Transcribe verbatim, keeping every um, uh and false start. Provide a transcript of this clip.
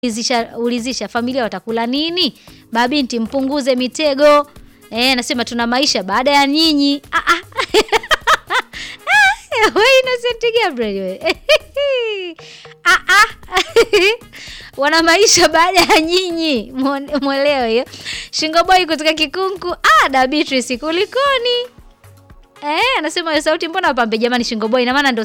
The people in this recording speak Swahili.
ulizisha ulizisha familia watakula nini? Babinti mpunguze mitego. Eh, nasema tuna maisha baada ya nyinyi. Ah ah. Wewe Innocent Gabriel. Ah ah. Wana maisha baada ya nyinyi. Mwelewe hiyo. Shingo Boy kutoka Kikunku. Ah, da Beatrice kulikoni? Eh, anasema sauti mbona pambe jamani Shingo Boy, na maana ndo